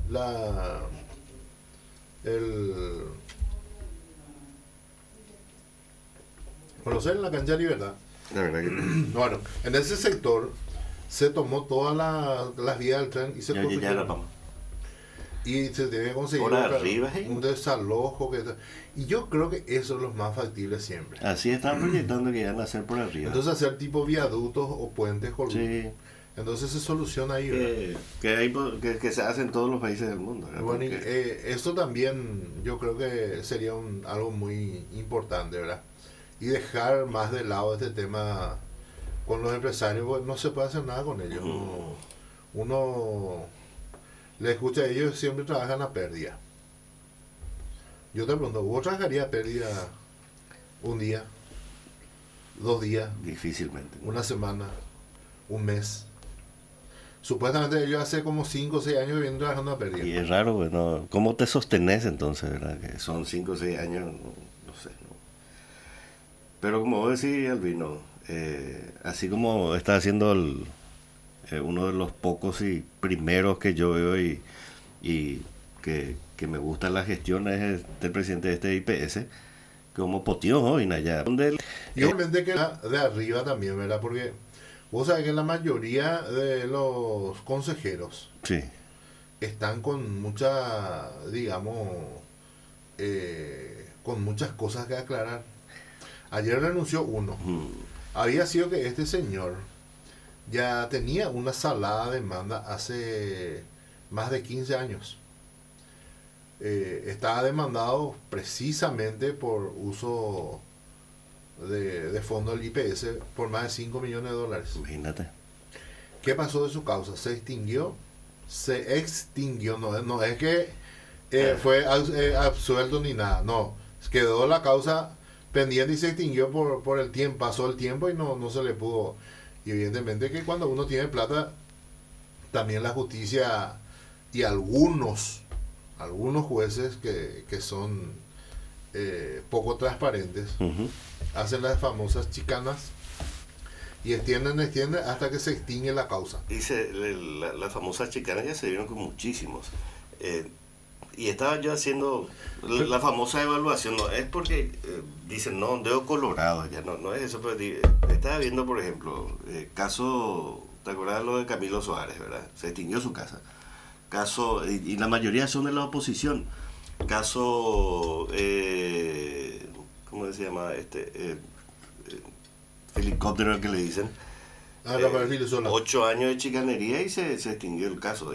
la el conocer la cancha de Libertad. La verdad que Bueno, en ese sector se tomó todas las vías del tren y se ya construyó. la vamos. Y se tiene que conseguir Por arriba, un desalojo. Y yo creo que eso es lo más factible siempre. Así estaban proyectando que iban a hacer por arriba. Entonces hacer tipo viaductos o puentes con Sí, entonces se soluciona ahí, ¿verdad? que se hace en todos los países del mundo, ¿verdad? Bueno, y, Porque- esto también yo creo que sería algo muy importante, ¿verdad? Y dejar más de lado este tema con los empresarios, pues no se puede hacer nada con ellos. Uno le escucha a ellos, siempre trabajan a pérdida. Yo te pregunto, ¿vos trabajarías a pérdida un día, 2 días, Difícilmente. una semana, un mes? Supuestamente ellos hace como 5 o 6 años que vienen trabajando a pérdida. Y es raro, bueno, ¿cómo te sostenés entonces, verdad? Que son 5 o 6 años, no sé. ¿No? Pero como vos decís, Albino, así como está haciendo uno de los pocos y primeros que yo veo y que me gusta la gestión es del presidente de este IPS, como Potión hoy, allá. Donde Y obviamente que de arriba también, ¿verdad? Porque vos sabés que la mayoría de los consejeros sí, están con mucha, digamos, con muchas cosas que aclarar. Ayer renunció uno. Había sido que este señor ya tenía una salada demanda hace más de 15 años. Estaba demandado precisamente por uso de fondo del IPS por más de 5 millones de dólares. imagínate. ¿Qué pasó de su causa? ¿Se extinguió? Se extinguió, no es que fue absuelto ni nada, no, quedó la causa pendiente y se extinguió por el tiempo, pasó el tiempo y no se le pudo. Y evidentemente que cuando uno tiene plata, también la justicia y algunos jueces que son poco transparentes, hacen las famosas chicanas y extienden hasta que se extingue la causa. Dice, las famosas chicanas ya se vieron con muchísimos. Y estaba yo haciendo la famosa evaluación, no es porque dicen, no, dedo colorado, ya no es eso, pero estaba viendo, por ejemplo, caso, ¿te acuerdas lo de Camilo Suárez, verdad? Se extinguió su casa. Caso, y la mayoría son de la oposición. Caso, ¿cómo se llama? Helicóptero que le dicen. Rafael Filosola. 8 años de chicanería y se extinguió el caso.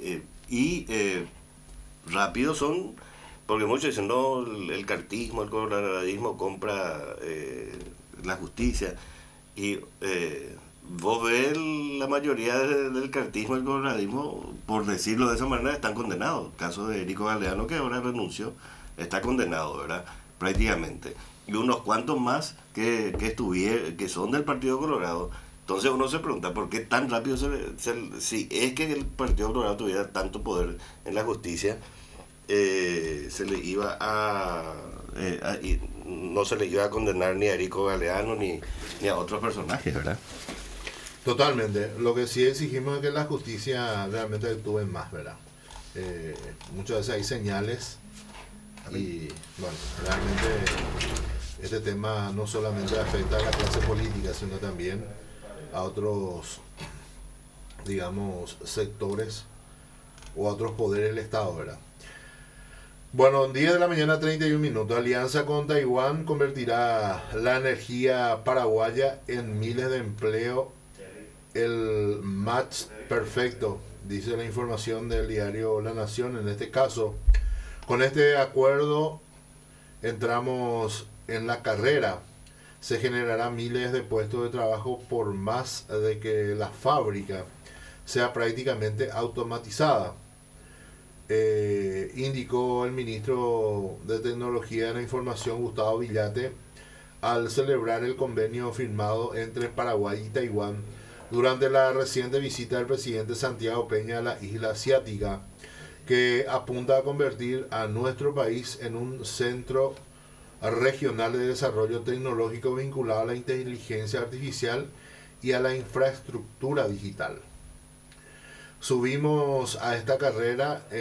Rápido son, porque muchos dicen, no, el cartismo, el coloradismo compra la justicia. Y vos ves la mayoría del cartismo, el coloradismo, por decirlo de esa manera, están condenados. El caso de Erico Galeano, que ahora renunció, está condenado, ¿verdad? Prácticamente. Y unos cuantos más que son del Partido Colorado. Entonces uno se pregunta por qué tan rápido si es que el Partido Colorado tuviera tanto poder en la justicia, se le iba no se le iba a condenar ni a Erico Galeano ni a otros personajes, ¿verdad? Totalmente. Lo que sí exigimos es que la justicia realmente actúe más, ¿verdad? Muchas veces hay señales y, bueno, realmente este tema no solamente afecta a la clase política, sino también a otros, digamos, sectores o a otros poderes del Estado, ¿verdad? Bueno, 10 de la mañana, 31 minutos. Alianza con Taiwán convertirá la energía paraguaya en miles de empleos. El match perfecto, dice la información del diario La Nación. En este caso, con este acuerdo entramos en la carrera. Se generarán miles de puestos de trabajo por más de que la fábrica sea prácticamente automatizada. Indicó el ministro de Tecnología de la Información, Gustavo Villate, al celebrar el convenio firmado entre Paraguay y Taiwán durante la reciente visita del presidente Santiago Peña a la isla asiática, que apunta a convertir a nuestro país en un centro regional de desarrollo tecnológico vinculado a la inteligencia artificial y a la infraestructura digital. Subimos a esta carrera